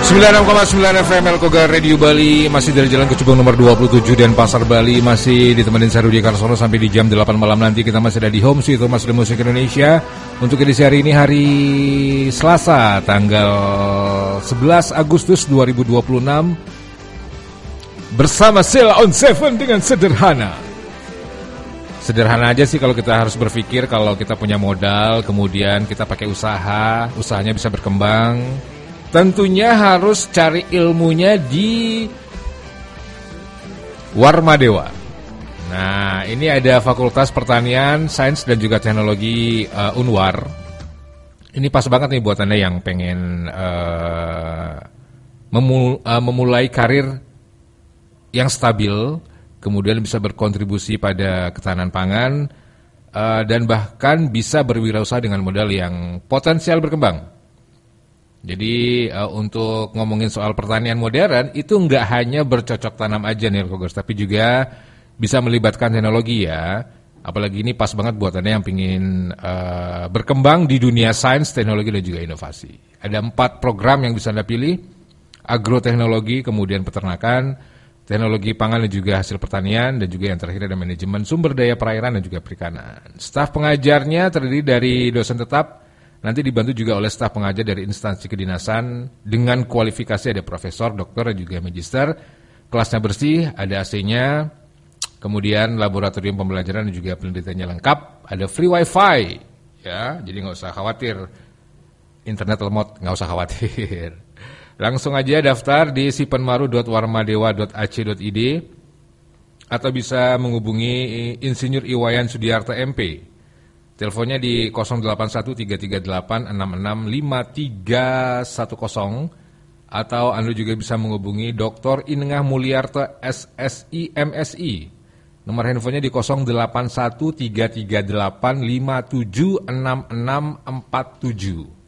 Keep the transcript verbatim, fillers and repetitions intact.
sembilan puluh enam koma sembilan F M Elkoga Radio Bali, masih dari Jalan Kecubung nomor dua puluh tujuh dan Pasar Bali, masih ditemenin saya Rudi Karsono sampai di jam delapan malam nanti. Kita masih ada di Home Sweet Home Asli Musik Indonesia. Untuk edisi hari ini, hari Selasa tanggal sebelas Agustus dua ribu dua puluh enam, bersama Sheila on Seven dengan sederhana. Sederhana aja sih kalau kita harus berpikir, kalau kita punya modal, kemudian kita pakai usaha, usahanya bisa berkembang. Tentunya harus cari ilmunya di Warmadewa. Nah, ini ada Fakultas Pertanian, Sains dan juga Teknologi uh, Unwar. Ini pas banget nih buat Anda yang pengen uh, memul- uh, memulai karir yang stabil, kemudian bisa berkontribusi pada ketahanan pangan, uh, dan bahkan bisa berwirausaha dengan modal yang potensial berkembang. Jadi uh, untuk ngomongin soal pertanian modern, itu nggak hanya bercocok tanam aja nih Elkogers, tapi juga bisa melibatkan teknologi ya. Apalagi ini pas banget buat Anda yang ingin uh, berkembang di dunia sains, teknologi dan juga inovasi. Ada empat program yang bisa Anda pilih: agroteknologi, kemudian peternakan, teknologi pangan dan juga hasil pertanian, dan juga yang terakhir ada manajemen sumber daya perairan dan juga perikanan. Staf pengajarnya terdiri dari dosen tetap, nanti dibantu juga oleh staf pengajar dari instansi kedinasan dengan kualifikasi ada profesor, doktor, dan juga magister. Kelasnya bersih, ada A C-nya, kemudian laboratorium pembelajaran dan juga penelitiannya lengkap, ada free wifi, ya, jadi nggak usah khawatir internet lemot, nggak usah khawatir. Langsung aja daftar di sipenmaru dot warmadewa dot a c dot i d atau bisa menghubungi Insinyur Iwayan Sudiarta M P. Teleponnya di nol delapan satu tiga tiga delapan enam enam lima tiga satu nol atau Anda juga bisa menghubungi Doktor Inengah Mulyarta S S I M S I. Nomor handphonenya di nol delapan satu tiga tiga delapan lima tujuh enam enam empat tujuh.